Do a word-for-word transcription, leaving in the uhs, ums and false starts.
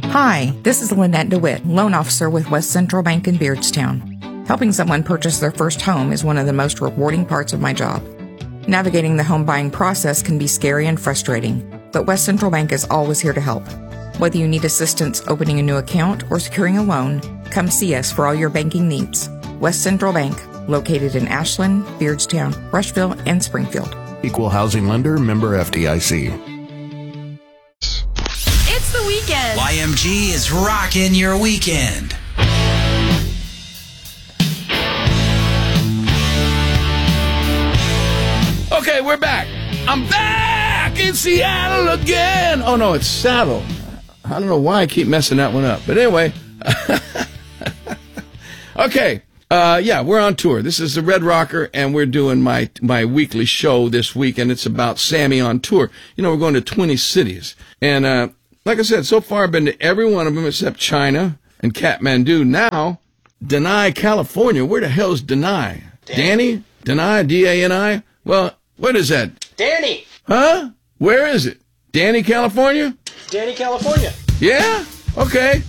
Hi, this is Lynette DeWitt, loan officer with West Central Bank in Beardstown. Helping someone purchase their first home is one of the most rewarding parts of my job. Navigating the home buying process can be scary and frustrating, but West Central Bank is always here to help. Whether you need assistance opening a new account or securing a loan, come see us for all your banking needs. West Central Bank, located in Ashland, Beardstown, Rushville, and Springfield. Equal housing lender, member F D I C. It's the weekend. Y M G is rocking your weekend. Okay, we're back. I'm back in Seattle again. Oh, no, it's Saddle. I don't know why I keep messing that one up. But anyway. Okay. Uh, yeah, we're on tour. This is the Red Rocker, and we're doing my my weekly show this week, and it's about Sammy on tour. You know, we're going to twenty cities. And uh, like I said, so far I've been to every one of them except China and Kathmandu. Now, Denai, California. Where the hell's Denai? Danny? Denai? D A N I? Well, what is that? Danny. Huh? Where is it? Danny, California? Danny, California. Yeah? Okay.